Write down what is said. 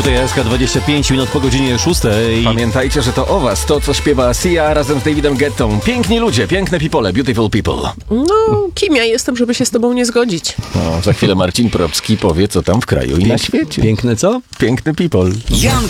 Tutaj SK25 minut po godzinie 6. Pamiętajcie, że to o was, to co śpiewa Sia razem z Davidem Guettą. Piękni ludzie, piękne people, beautiful people. No, kim ja jestem, żeby się z tobą nie zgodzić? No, za chwilę Marcin Probski powie, co tam w kraju i na świecie. Piękne co? Piękny people. Jan